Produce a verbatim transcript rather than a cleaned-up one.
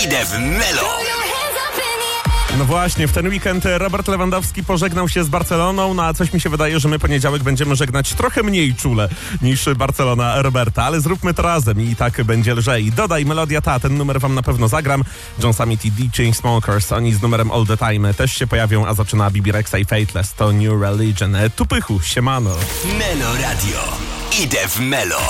Idę w Melo. No właśnie, w ten weekend Robert Lewandowski pożegnał się z Barceloną, no a coś mi się wydaje, że my poniedziałek będziemy żegnać trochę mniej czule niż Barcelona Roberta, ale zróbmy to razem i tak będzie lżej. Dodaj Melodia Ta, ten numer wam na pewno zagram. John Summit i D J Smokers, oni z numerem All The Time też się pojawią, a zaczyna B B Rexa i Fateless, to New Religion. Tupychu, siemano. Melo Radio. Idę w Melo.